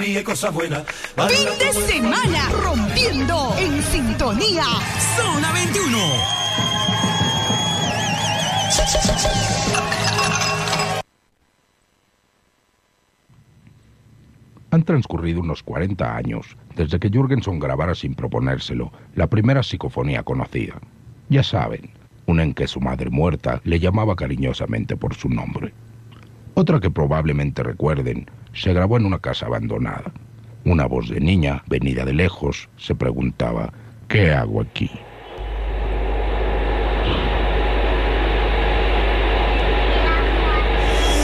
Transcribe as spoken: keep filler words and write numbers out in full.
Y cosas buenas. Fin de semana rompiendo en sintonía. Zona veintiuno. Han transcurrido unos cuarenta años desde que Jürgenson grabara sin proponérselo la primera psicofonía conocida. Ya saben, una en que su madre muerta le llamaba cariñosamente por su nombre. Otra que probablemente recuerden se grabó en una casa abandonada. Una voz de niña, venida de lejos, se preguntaba: ¿qué hago aquí?